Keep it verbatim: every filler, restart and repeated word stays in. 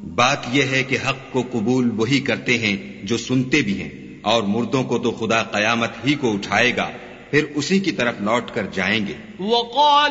बात यह है कि हक को कबूल वही करते हैं जो सुनते भी हैं, और मुर्दों को तो खुदा कयामत ही को उठाएगा, फिर उसी की तरफ लौट कर जाएंगे।